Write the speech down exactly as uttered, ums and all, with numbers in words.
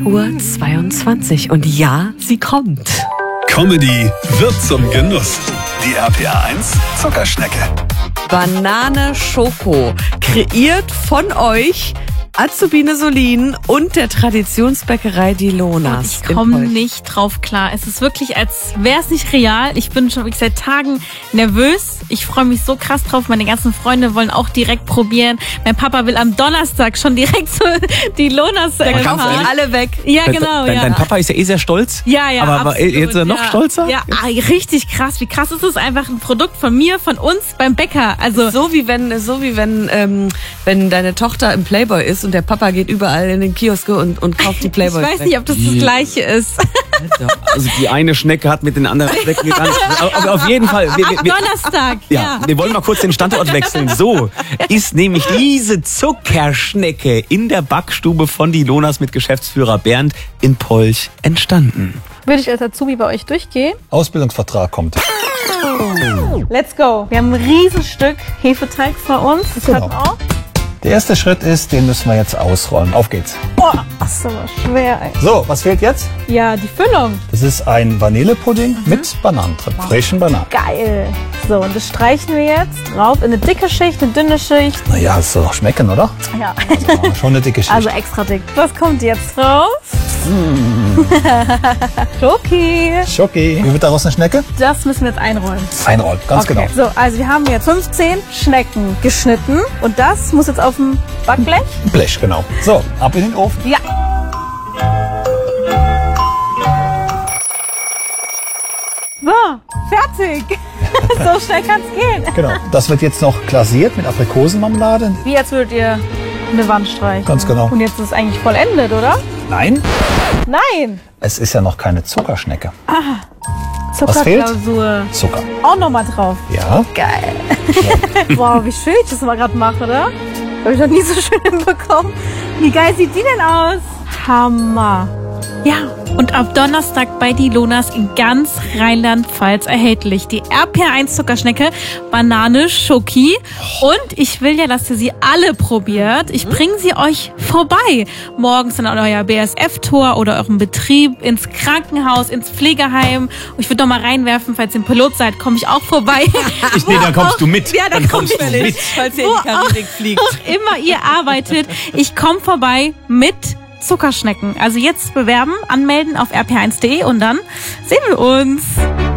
Uhr zweiundzwanzig und ja, sie kommt. Comedy wird zum Genuss. Die R P R eins Zuckerschnecke. Banane Schoko, kreiert von euch Azubine Solin und der Traditionsbäckerei Die Lonas. Ich komme nicht drauf klar. Es ist wirklich, als wäre es nicht real. Ich bin schon wirklich seit Tagen nervös. Ich freue mich so krass drauf. Meine ganzen Freunde wollen auch direkt probieren. Mein Papa will am Donnerstag schon direkt so die Lonas Da fahren. kommen alle weg. Ja, genau. Dein, ja. dein Papa ist ja eh sehr stolz. Ja, ja, Aber absolut, jetzt ist er noch ja. stolzer? Ja, ah, richtig krass. Wie krass ist es? Einfach ein Produkt von mir, von uns beim Bäcker. Also So wie wenn, so wie wenn, ähm, wenn deine Tochter im Playboy ist und der Papa geht überall in den Kiosk und, und kauft die Playboy. ich weiß nicht, ob das das Gleiche ist. Also die eine Schnecke hat mit den anderen Schnecken getan. Aber auf jeden Fall. Wir, Ab wir, Donnerstag. ja, Ja. wir wollen mal kurz den Standort wechseln. So ist nämlich diese Zuckerschnecke in der Backstube von Die Lonas mit Geschäftsführer Bernd in Polch entstanden. Würde ich als Azubi bei euch durchgehen? Ausbildungsvertrag kommt. Let's go. Wir haben ein Riesenstück Hefeteig vor uns. Das Genau. hat auch. Der erste Schritt ist, den müssen wir jetzt ausrollen. Auf geht's. Boah, das ist aber schwer, ey. So, was fehlt jetzt? Ja, die Füllung. Das ist ein Vanillepudding mit Bananen drin. Frischen Bananen. Geil. So, und das streichen wir jetzt drauf in eine dicke Schicht, eine dünne Schicht. Naja, es soll doch schmecken, oder? Ja. Also, schon eine dicke Schicht. Also extra dick. Was kommt jetzt drauf? Schoki. Schoki. Wie wird daraus eine Schnecke? Das müssen wir jetzt einrollen. Einrollen, ganz genau. So, also wir haben jetzt fünfzehn Schnecken geschnitten. Und das muss jetzt auf dem Backblech. Blech, genau. So, ab in den Ofen. Ja. So, fertig. So schnell kann's gehen. Genau. Das wird jetzt noch glasiert mit Aprikosenmarmelade. Wie als würdet ihr eine Wand streichen. Ganz genau. Und jetzt ist es eigentlich vollendet, oder? Nein, Nein. es ist ja noch keine Zuckerschnecke. fehlt? Zuckerklausur. Zucker. Auch nochmal drauf. Ja. Geil. Wow, wie schön ich das mal gerade mache, oder? Habe ich noch nie so schön hinbekommen. Wie geil sieht die denn aus? Hammer. Ja, und ab Donnerstag bei Die Lonas in ganz Rheinland-Pfalz erhältlich. Die R P R eins Zuckerschnecke, Banane Schoki. Und ich will ja, dass ihr sie alle probiert. Ich bringe sie euch vorbei. Morgens an euer B S F-Tor oder eurem Betrieb, ins Krankenhaus, ins Pflegeheim. Und ich würde noch mal reinwerfen, falls ihr ein Pilot seid, komme ich auch vorbei. Ich, nee, dann kommst du mit. Ja, dann, dann komm kommst ich du mit. Falls ihr in Wo die Karibik fliegt. auch immer ihr arbeitet. Ich komme vorbei mit Zuckerschnecken. Also jetzt bewerben, anmelden auf r p eins punkt de und dann sehen wir uns.